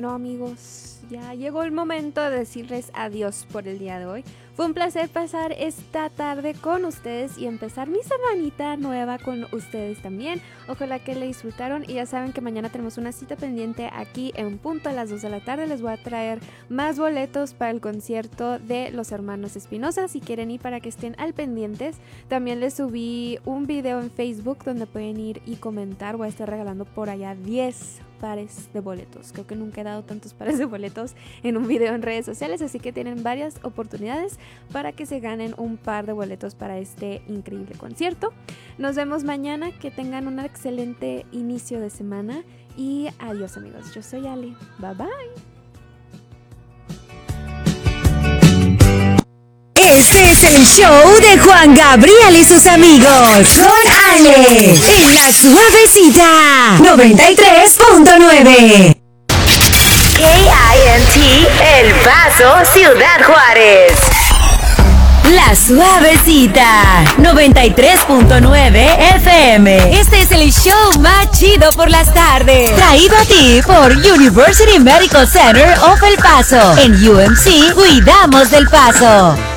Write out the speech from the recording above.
No, amigos, ya llegó el momento de decirles adiós por el día de hoy. Fue un placer pasar esta tarde con ustedes y empezar mi semanita nueva con ustedes también. Ojalá que le disfrutaron y ya saben que mañana tenemos una cita pendiente aquí en punto a las 2 de la tarde. Les voy a traer más boletos para el concierto de los hermanos Espinosa. Si quieren ir para que estén al pendientes. También les subí un video en Facebook donde pueden ir y comentar. Voy a estar regalando por allá 10 pares de boletos. Creo que nunca he dado tantos pares de boletos en un video en redes sociales, así que tienen varias oportunidades para que se ganen un par de boletos para este increíble concierto. Nos vemos mañana, que tengan un excelente inicio de semana y adiós, amigos. Yo soy Ale. Bye bye. Este es el show de Juan Gabriel y sus amigos. Con Ale, en La Suavecita 93.9. KINT El Paso, Ciudad Juárez. La Suavecita 93.9 FM. Este es el show más chido por las tardes. Traído a ti por University Medical Center of El Paso. En UMC, cuidamos del Paso.